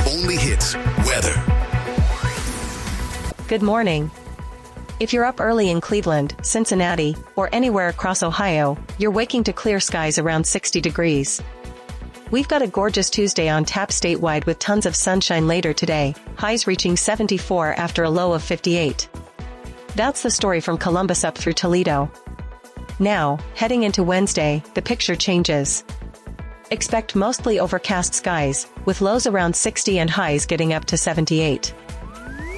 only hits weather. Good morning. If you're up early in Cleveland, Cincinnati, or anywhere across Ohio, you're waking to clear skies around 60 degrees. We've got a gorgeous Tuesday on tap statewide with tons of sunshine later today, highs reaching 74 after a low of 58. That's the story from Columbus up through Toledo. Now, heading into Wednesday, the picture changes. Expect mostly overcast skies, with lows around 60 and highs getting up to 78.